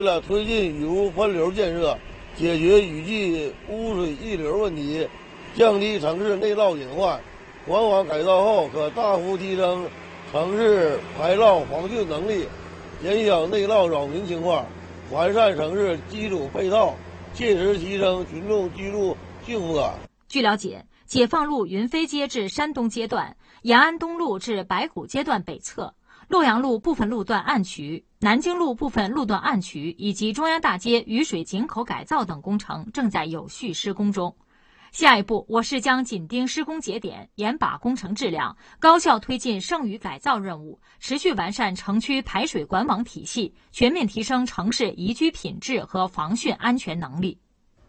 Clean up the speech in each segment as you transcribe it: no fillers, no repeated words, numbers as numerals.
为了推进雨污分流建设，解决雨季污水溢流问题，降低城市内涝隐患，管网改造后可大幅提升城市排涝防汛能力，减小内涝扰民情况，完善城市基础配套，切实提升群众居住幸福感。 据了解，解放路云飞街至山东街段、延安东路至白虎街段北侧、洛阳路部分路段暗渠、南京路部分路段暗渠以及中央大街雨水井口改造等工程正在有序施工中。下一步，我市将紧盯施工节点，严把工程质量，高效推进剩余改造任务，持续完善城区排水管网体系，全面提升城市宜居品质和防汛安全能力。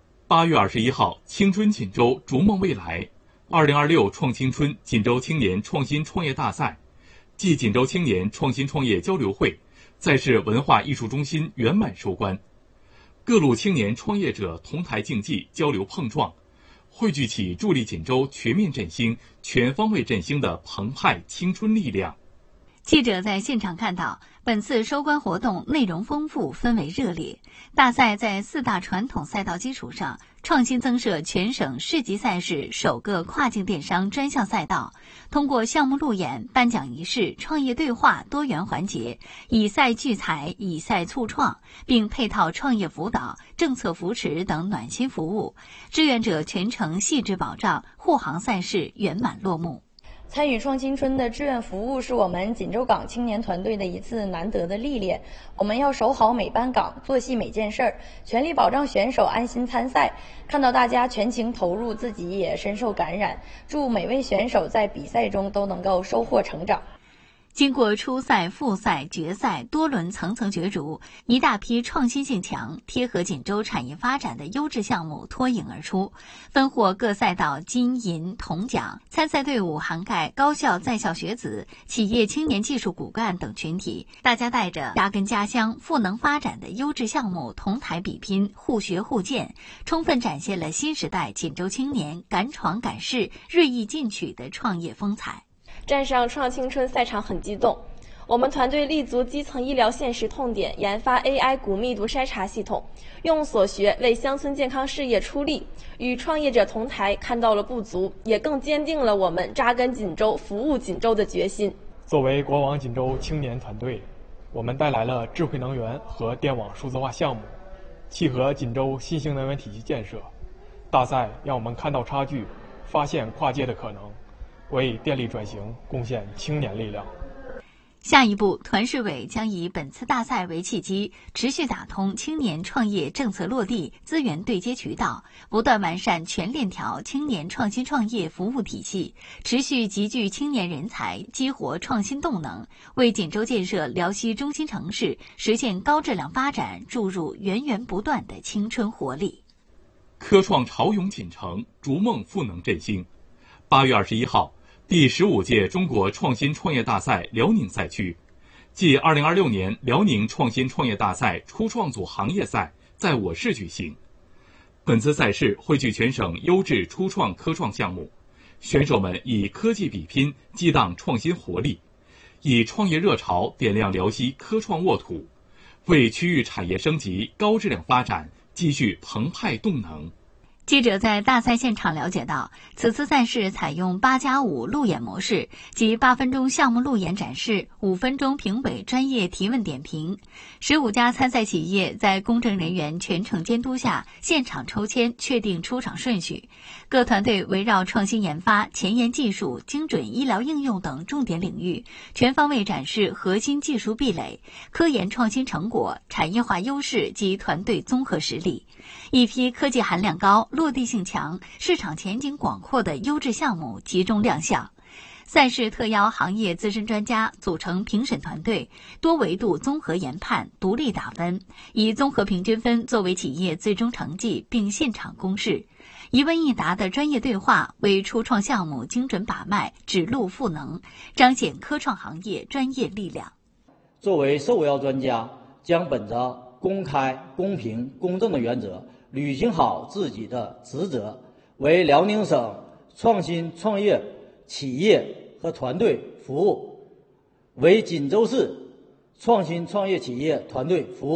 8月21号，青春锦州，逐梦未来2026创青春锦州青年创新创业大赛暨锦州青年创新创业交流会在市文化艺术中心圆满收官，各路青年创业者同台竞技、交流碰撞，汇聚起助力锦州全面振兴、全方位振兴的澎湃青春力量。 记者在现场看到，本次收官活动内容丰富，氛围热烈。大赛在4大传统赛道基础上，创新增设全省市级赛事首个跨境电商专项赛道，通过项目路演、颁奖仪式、创业对话多元环节，以赛聚财、以赛促创，并配套创业辅导、政策扶持等暖心服务，志愿者全程细致保障，护航赛事圆满落幕。 参与创新春的志愿服务是我们锦州港青年团队的一次难得的历练。我们要守好每班岗，做细每件事儿，全力保障选手安心参赛。看到大家全情投入，自己也深受感染。祝每位选手在比赛中都能够收获成长。 经过初赛、复赛、决赛多轮层层角逐，一大批创新性强、贴合锦州产业发展的优质项目脱颖而出，分获各赛道金银铜奖。参赛队伍涵盖高校在校学子、企业青年技术骨干等群体，大家带着扎根家乡、赋能发展的优质项目同台比拼，互学互鉴，充分展现了新时代锦州青年敢闯敢试、锐意进取的创业风采。 站上创青春赛场很激动，我们团队立足基层医疗现实痛点，研发 AI 骨密度筛查系统，用所学为乡村健康事业出力，与创业者同台，看到了不足，也更坚定了我们扎根锦州、服务锦州的决心。 作为国网锦州青年团队，我们带来了智慧能源和电网数字化项目，契合锦州新型能源体系建设。大赛让我们看到差距，发现跨界的可能，为电力转型贡献青年力量。 下一步，团市委将以本次大赛为契机，持续打通青年创业政策落地、资源对接渠道，不断完善全链条青年创新创业服务体系，持续集聚青年人才，激活创新动能，为锦州建设辽西中心城市、实现高质量发展注入源源不断的青春活力。 科创潮涌锦城，逐梦赋能振兴。8月21号，第15届中国创新创业大赛辽宁赛区暨2026年辽宁创新创业大赛初创组行业赛在我市举行。本次赛事汇聚全省优质初创科创项目，选手们以科技比拼激荡创新活力，以创业热潮点亮辽西科创沃土，为区域产业升级、高质量发展积蓄澎湃动能。 记者在大赛现场了解到，此次赛事采用8+5路演模式，即8分钟项目路演展示，5分钟评委专业提问点评。15家参赛企业在公证人员全程监督下，现场抽签确定出场顺序。各团队围绕创新研发、前沿技术、精准医疗应用等重点领域，全方位展示核心技术壁垒、科研创新成果、产业化优势及团队综合实力。一批科技含量高、落地性强、市场前景广阔的优质项目集中亮相。赛事特邀行业资深专家组成评审团队，多维度综合研判，独立打分，以综合平均分作为企业最终成绩，并现场公示。一问一答的专业对话，为初创项目精准把脉、指路赋能，彰显科创行业专业力量。 作为受邀专家，将本着公开、公平、公正的原则，履行好自己的职责，为辽宁省创新创业企业和团队服务，为锦州市创新创业企业团队服务。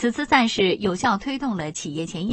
此次赛事有效推动了企业前沿